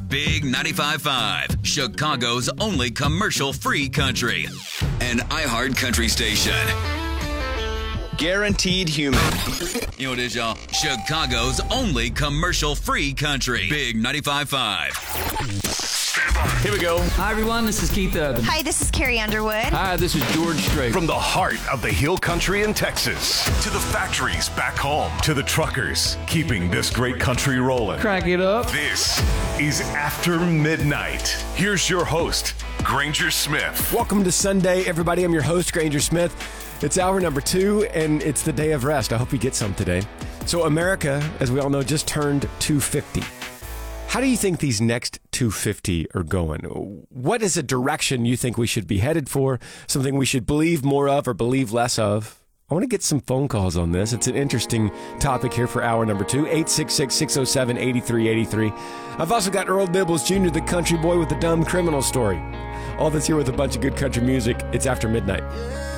Big 95.5, Chicago's only commercial-free country. An iHeart country station. Guaranteed human. You know what it is, y'all? Chicago's only commercial-free country. Big 95.5. Here we go. Hi, everyone. This is Keith Urban. Hi, this is Carrie Underwood. Hi, this is George Strait. From the heart of the hill country in Texas to the factories back home to the truckers keeping this great country rolling. Crank it up. This is After Midnight. Here's your host, Granger Smith. Welcome to Sunday, everybody. I'm your host, Granger Smith. It's hour number 2, and it's the day of rest. I hope you get some today. So America, as we all know, just turned 250. How do you think these next 250 are going? What is a direction you think we should be headed for? Something we should believe more of or believe less of? I want to get some phone calls on this. It's an interesting topic here for hour number 2, 866-607-8383. I've also got Earl Nibbles Jr., the country boy with the dumb criminal story. All this here with a bunch of good country music. It's After Midnight.